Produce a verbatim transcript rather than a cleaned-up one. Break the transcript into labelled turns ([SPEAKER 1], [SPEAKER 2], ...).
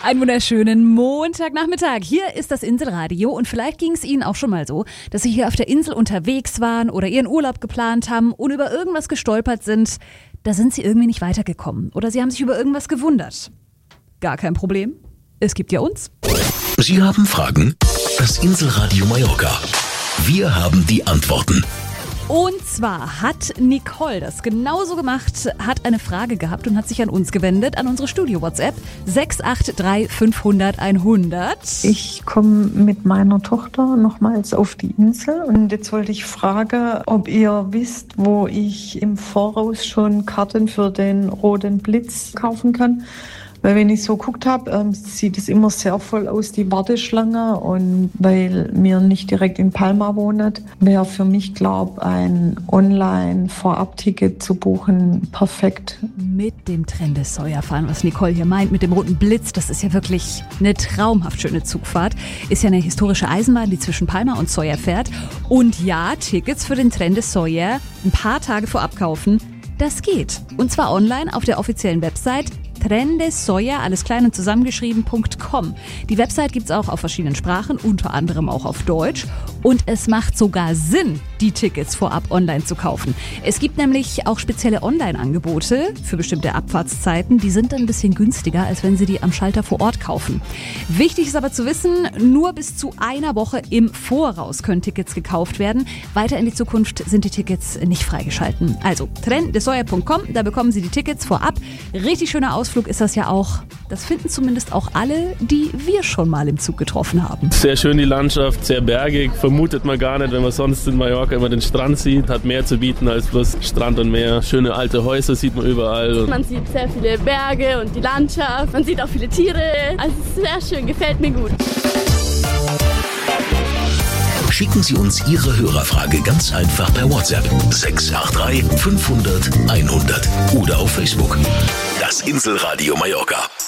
[SPEAKER 1] Einen wunderschönen Montagnachmittag. Hier ist das Inselradio und vielleicht ging es Ihnen auch schon mal so, dass Sie hier auf der Insel unterwegs waren oder Ihren Urlaub geplant haben und über irgendwas gestolpert sind. Da sind Sie irgendwie nicht weitergekommen oder Sie haben sich über irgendwas gewundert. Gar kein Problem. Es gibt ja uns.
[SPEAKER 2] Sie haben Fragen? Das Inselradio Mallorca. Wir haben die Antworten.
[SPEAKER 1] Und zwar hat Nicole das genauso gemacht, hat eine Frage gehabt und hat sich an uns gewendet, an unsere Studio-WhatsApp sechs acht drei fünfhundert einhundert.
[SPEAKER 3] Ich komme mit meiner Tochter nochmals auf die Insel und jetzt wollte ich fragen, ob ihr wisst, wo ich im Voraus schon Karten für den Roten Blitz kaufen kann. Weil wenn ich so geguckt habe, ähm, sieht es immer sehr voll aus, die Warteschlange. Und weil wir nicht direkt in Palma wohnen, wäre für mich, glaube ich, ein Online-Vorab-Ticket zu buchen perfekt.
[SPEAKER 1] Mit dem Trendes Sawyer fahren, was Nicole hier meint, mit dem Roten Blitz, das ist ja wirklich eine traumhaft schöne Zugfahrt. Ist ja eine historische Eisenbahn, die zwischen Palma und Sawyer fährt. Und ja, Tickets für den Trendes Sawyer ein paar Tage vorab kaufen, das geht. Und zwar online auf der offiziellen Website Trendes Sawyer, alles klein und zusammengeschrieben, .com. Die Website gibt's auch auf verschiedenen Sprachen, unter anderem auch auf Deutsch. Und es macht sogar Sinn, die Tickets vorab online zu kaufen. Es gibt nämlich auch spezielle Online-Angebote für bestimmte Abfahrtszeiten. Die sind dann ein bisschen günstiger, als wenn Sie die am Schalter vor Ort kaufen. Wichtig ist aber zu wissen, nur bis zu einer Woche im Voraus können Tickets gekauft werden. Weiter in die Zukunft sind die Tickets nicht freigeschalten. Also trendes sawyer punkt com, da bekommen Sie die Tickets vorab. Richtig schöner Ausflug. Ausflug ist das ja auch. Das finden zumindest auch alle, die wir schon mal im Zug getroffen haben.
[SPEAKER 4] Sehr schön die Landschaft, sehr bergig. Vermutet man gar nicht, wenn man sonst in Mallorca immer den Strand sieht. Hat mehr zu bieten als bloß Strand und Meer. Schöne alte Häuser sieht man überall.
[SPEAKER 5] Man sieht sehr viele Berge und die Landschaft. Man sieht auch viele Tiere. Also es ist sehr schön, gefällt mir gut.
[SPEAKER 2] Schicken Sie uns Ihre Hörerfrage ganz einfach per WhatsApp sechs acht drei fünfhundert einhundert oder auf Facebook. Das Inselradio Mallorca.